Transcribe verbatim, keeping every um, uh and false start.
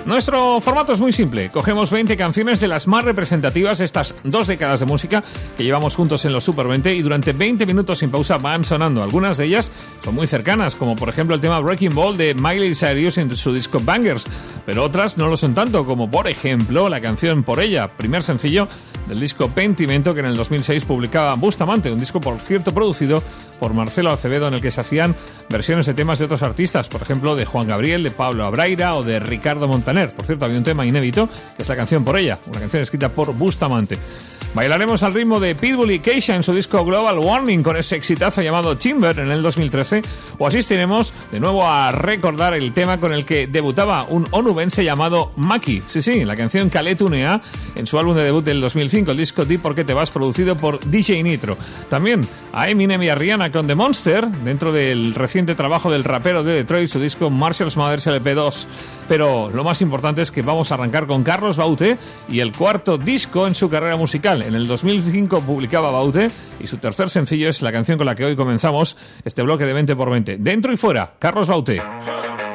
Nuestro formato es muy simple. Cogemos veinte canciones de las más representativas de estas dos décadas de música que llevamos juntos en los Super veinte y durante veinte minutos sin pausa van sonando. Algunas de ellas son muy cercanas, como por ejemplo el tema Breaking Ball de Miley Cyrus en su disco Bangers, pero otras no lo son tanto, como por ejemplo la canción Por Ella, primer sencillo del disco Pentimento, que en el dos mil seis publicaba Bustamante, un disco por cierto producido por Marcelo Acevedo, en el que se hacían versiones de temas de otros artistas, por ejemplo de Juan Gabriel, de Pablo Abraira o de Ricardo Montaner. Por cierto, había un tema inédito que es la canción Por Ella, una canción escrita por Bustamante. Bailaremos al ritmo de Pitbull y Keisha en su disco Global Warming con ese exitazo llamado Timber en el dos mil trece, o asistiremos de nuevo a recordar el tema con el que debutaba un onubense llamado Maki. Sí, sí, la canción Kaletunea en su álbum de debut del dos mil cinco, el disco Di Por Qué Te Vas, producido por D J Nitro. También a Eminem y a Rihanna con The Monster, dentro del reciente trabajo del rapero de Detroit, su disco Marshall's Mathers L P dos. Pero lo más importante es que vamos a arrancar con Carlos Baute y el cuarto disco en su carrera musical. En el dos mil cinco publicaba Baute y su tercer sencillo es la canción con la que hoy comenzamos este bloque de veinte por veinte. Dentro y fuera, Carlos Baute.